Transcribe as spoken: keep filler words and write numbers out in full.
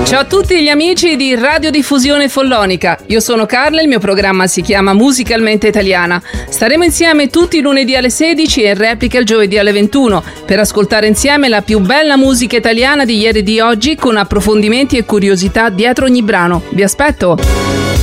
Ciao a tutti gli amici di Radiodiffusione Follonica. Io sono Carla, il mio programma si chiama Musicalmente Italiana. Staremo insieme tutti i lunedì alle sedici e in replica il giovedì alle ventuno per ascoltare insieme la più bella musica italiana di ieri e di oggi con approfondimenti e curiosità dietro ogni brano. Vi aspetto!